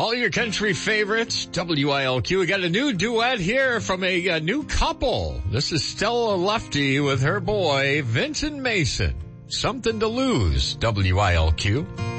All your country favorites, WILQ. We got a new duet here from a new couple. This is Stella Lefty with her boy, Vincent Mason. Something to Lose, WILQ.